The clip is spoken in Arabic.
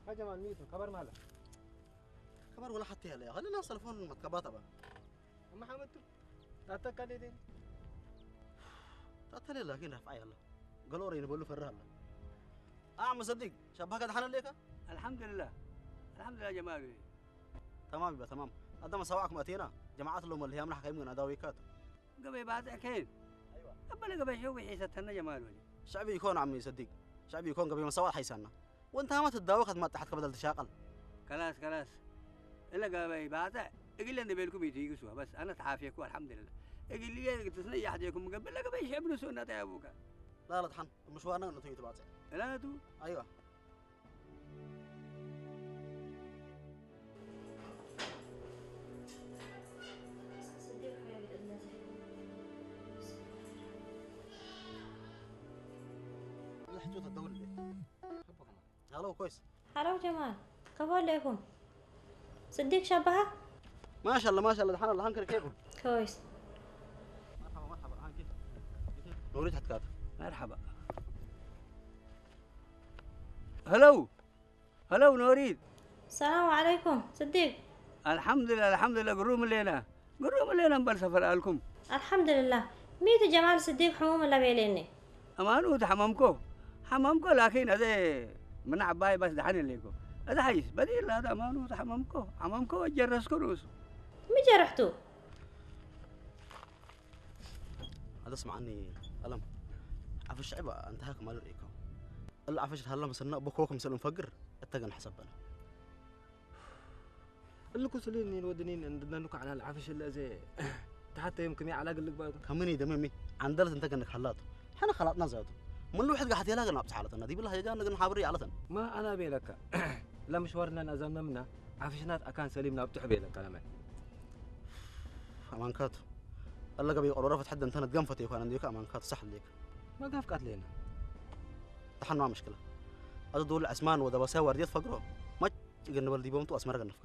يا جمال ميتو خبر ماله؟ خبر ولا حتى يا خلينا تليفون متكباطه بقى. أما حمدتو لا تكلمين. تاتلي لكن رفعي الله قالوا رينا بقول له فرها الله. مصدق شبهك دحين ليك؟ الحمد لله الحمد لله جماعي. تمام يبقى تمام. هذا ما سواكم اتينا جماعات اللي هم اللي هي ملحق يمكن اداويكات. قبل بعد أكيد. ايوه. قبل قبل شو بحيثنا جمالوني. شعبي يكون عمي صدق. شعبي يكون قبل ما سوى حيسنا. وانت ما تداوي ما تحت بدل تشاقل. خلاص خلاص. إلا قبل بعد أقول لنا بينكم يتيجوا بس أنا تعافيكم الحمد لله. أقول لي تسني أحدكم قبل لا قبل شيء بنو سنة يا أبوك. لا لا دحين مشوارنا انه تيجي تبعت. لا تو. ايوه. حجوت الدور اللي هلو كويس. هلو جمال قبول ليكم صديق شبهك؟ ما شاء الله ما شاء الله دحين الله هنكر كيفكم؟ كويس. مرحبا مرحبا هان كيف؟ نوريت حتكات. مرحبا. هلو هلو نوريد. السلام عليكم صديق. الحمد لله الحمد لله قروم اللينا بنسفر لكم. الحمد لله ميت جمال صديق حموم اللي بيليني. أمانو حمامكو لكن هذا من عباي بس دحين ليكو. هذا حيس بديل هذا أمانو حمامكو جرسكو روسو. مي جرحتو؟ هذا اسمع عني ألم عفش عبا أنت هاك مال ريكو إلا عفش هلا مسنا بكوكم سلم فقر اتقن حسبنا اللي كسليني الودنين عندنا نوك على العفش اللي زي حتى يمكن يعلاق لك بعد كمني دمي عندلت انت كانك حلاط حنا خلطنا زادو من لو حد قاعد يلاقي نابس حالتنا دي بالله يا جان نقول حابري على ما انا بيلك لا مشوارنا نزلنا منها عفشنات اكان سليمنا بتحب لك كلامي امانكات الله قبي رفت حد انت تقنفتي وكان عندك امانكات صح ليك ما قاف قاتلين طحن ما مشكله هذا دول اسمان وذا بساور ديت فقرو ما قلنا بلدي بومتو اسمر قنفك